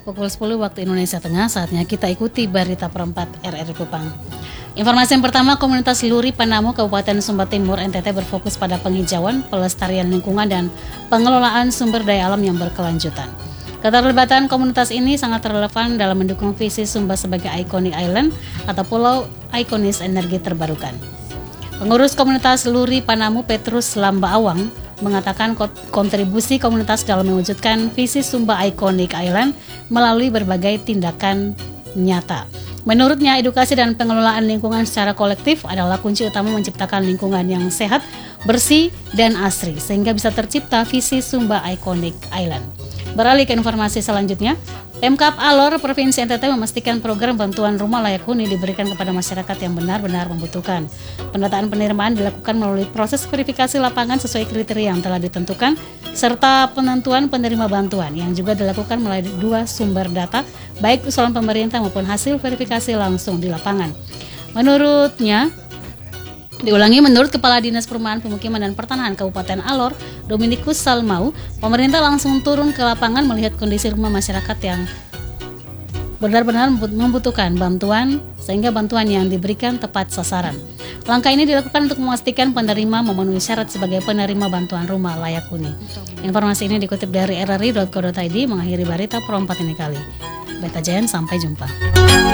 Pukul 10 waktu Indonesia Tengah, saatnya kita ikuti berita perempat RRI Kupang. Informasi yang pertama, komunitas Luri Panamo Kabupaten Sumba Timur NTT berfokus pada penghijauan, pelestarian lingkungan, dan pengelolaan sumber daya alam yang berkelanjutan. Keterlibatan komunitas ini sangat relevan dalam mendukung visi Sumba sebagai iconic island atau pulau ikonis energi terbarukan. Pengurus komunitas Luri Panamo Petrus Lamba Awang mengatakan kontribusi komunitas dalam mewujudkan visi Sumba Iconic Island melalui berbagai tindakan nyata. Menurutnya, edukasi dan pengelolaan lingkungan secara kolektif adalah kunci utama menciptakan lingkungan yang sehat, bersih, dan asri, sehingga bisa tercipta visi Sumba Iconic Island. Beralih ke informasi selanjutnya, Pemkab Alor Provinsi NTT memastikan program bantuan rumah layak huni diberikan kepada masyarakat yang benar-benar membutuhkan. Pendataan penerimaan dilakukan melalui proses verifikasi lapangan sesuai kriteria yang telah ditentukan, serta penentuan penerima bantuan yang juga dilakukan melalui 2 sumber data, baik usulan pemerintah maupun hasil verifikasi langsung di lapangan. Menurut Kepala Dinas Perumahan Pemukiman dan Pertanahan Kabupaten Alor, Dominikus Salmau, pemerintah langsung turun ke lapangan melihat kondisi rumah masyarakat yang benar-benar membutuhkan bantuan, sehingga bantuan yang diberikan tepat sasaran. Langkah ini dilakukan untuk memastikan penerima memenuhi syarat sebagai penerima bantuan rumah layak huni. Informasi ini dikutip dari rri.co.id, mengakhiri berita perempat ini kali. Beta Jen, sampai jumpa.